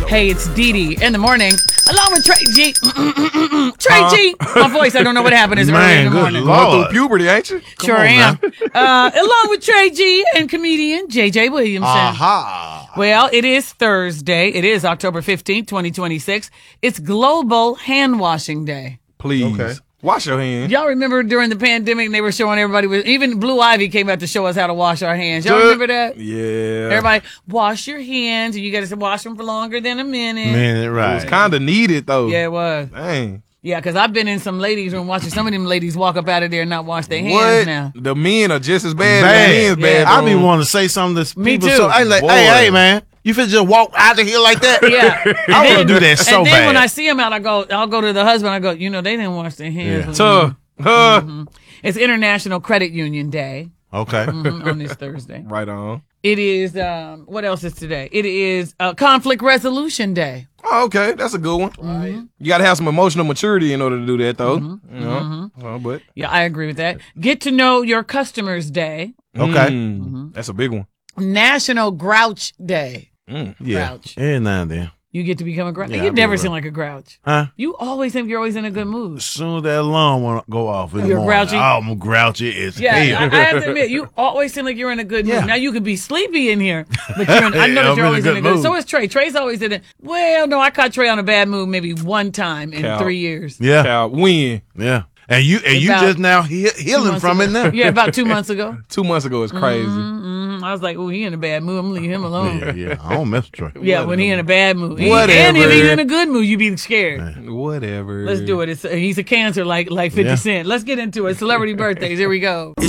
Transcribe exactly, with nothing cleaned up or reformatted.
Hey, it's Dee Dee in the morning, along with Trey G. Trey uh, G. My voice, I don't know what happened. It's early in the morning. Going through puberty, ain't you? Come sure on, am. uh, along with Trey G and comedian J J Williamson. Aha. Well, it is Thursday. It is October fifteenth, twenty twenty-six. It's Global Hand Washing Day. Please. Okay. Wash your hands. Y'all remember during the pandemic, they were showing everybody, with, even Blue Ivy came out to show us how to wash our hands. Y'all remember that? Yeah. Everybody, wash your hands, and you got to wash them for longer than a minute. Minute, right. It was kind of needed, though. Yeah, it was. Dang. Yeah, because I've been in some ladies' room watching some of them ladies walk up out of there and not wash their hands what? now. The men are just as bad, bad. as the men's yeah. bad. I be wanting to say something to Me people. too. So, hey, like, Boy. hey, hey, man. You finna just walk out of here like that? Yeah. I want to do that so and then bad. when I see them out, I go, I'll go to the husband. I go, you know, they didn't wash their hands. Yeah. Tuh. Huh. Mm-hmm. It's International Credit Union Day. Okay. Mm-hmm, on this Thursday. Right on. It is, um, what else is today? It is uh, Conflict Resolution Day. Oh, okay. That's a good one. Mm-hmm. You got to have some emotional maturity in order to do that, though. Mm-hmm. You know? Mm-hmm. Well, but yeah, I agree with that. Get to know your customers day. Okay. Mm, Mm-hmm. That's a big one. National Grouch Day. Mm. Yeah. Grouch. Every now and then. You get to become a grouch. Yeah, you I never be seem right. like a grouch. Huh? You always think you're always in a good mood. As soon as that alarm want go off in You're the morning, grouchy? oh, I'm grouchy as Yeah, hell. I, I have to admit, you always seem like you're in a good mood. Yeah. Now you could be sleepy in here, but you're in, I know Yeah, that I'm you're in a always in good a good mood. mood. So is Trey. Trey's always in it. Well, no, I caught Trey on a bad mood maybe one time in Cow. three years. Yeah. Child, when? Yeah. And you and you About just now he- Two healing months from ago. it now. Yeah, about two months ago. Two months ago is crazy. Mm-hmm. I was like, oh, he in a bad mood. I'm leaving him alone. Yeah, yeah. I don't mess with Trey. Yeah, when he in a bad mood. He- Whatever. and if he's in a good mood, you be scared. Whatever. Let's do it. It's, he's a cancer like like fifty Yeah. Cent. Let's get into it. Celebrity birthdays. Here we go.